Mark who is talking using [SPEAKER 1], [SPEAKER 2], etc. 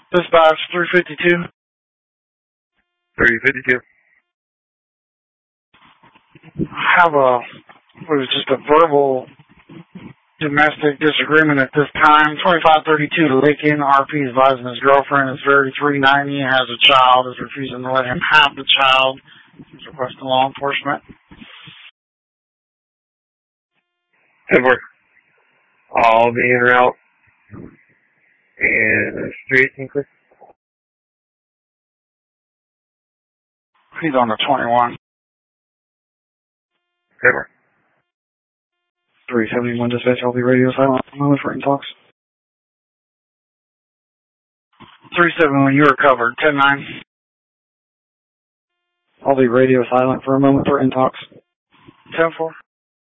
[SPEAKER 1] Dispatch 352.
[SPEAKER 2] 352.
[SPEAKER 1] Have just a verbal domestic disagreement at this time. 2532 Lake Inn, RP is advising his girlfriend is 3390, has a child, is refusing to let him have the child. He's requesting law enforcement.
[SPEAKER 2] Over. I'll be en route. And street and clear.
[SPEAKER 1] He's on the 21.
[SPEAKER 2] Over.
[SPEAKER 1] 371 dispatch, I'll be radio silent. I'm on for talks. 371, you are covered. 10-9. I'll be radio silent for a moment for in talks. 10-4.